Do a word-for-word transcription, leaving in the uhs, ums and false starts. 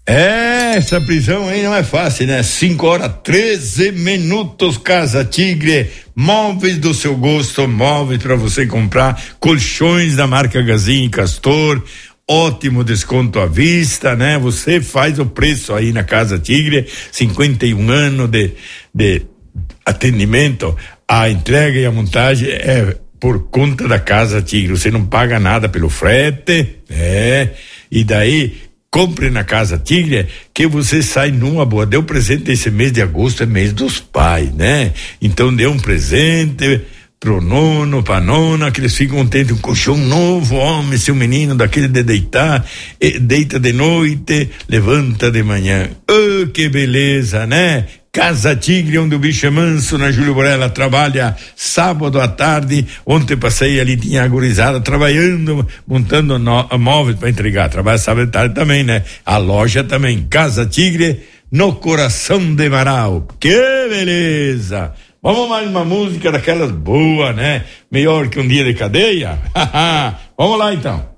É, essa prisão aí não é fácil, né? cinco horas, treze minutos, Casa Tigre, móveis do seu gosto, móveis para você comprar, colchões da marca Gazin e Castor, ótimo desconto à vista, né? Você faz o preço aí na Casa Tigre, cinquenta e um anos de, de atendimento, a entrega e a montagem é por conta da Casa Tigre, você não paga nada pelo frete, é, e daí compre na Casa Tigre que você sai numa boa. Deu presente esse mês de agosto, é mês dos pais, né? Então dê um presente pro nono, pra nona, que eles ficam contentes, um colchão novo, homem, seu menino daquele de deitar, deita de noite, levanta de manhã. Oh, que beleza, né? Casa Tigre, onde o bicho é manso, na Júlio Borella, trabalha sábado à tarde. Ontem passei ali, tinha a gurizada trabalhando, montando no, móveis para entregar. Trabalha sábado à tarde também, né? A loja também, Casa Tigre, no coração de Marau. Que beleza! Vamos mais uma música daquelas boas, né? Melhor que um dia de cadeia? Vamos lá então.